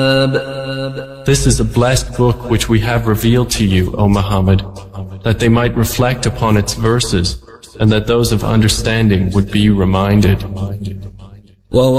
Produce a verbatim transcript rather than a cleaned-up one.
This is a blessed book which we have revealed to you, O Muhammad, that they might reflect upon its verses, and that those of understanding would be reminded.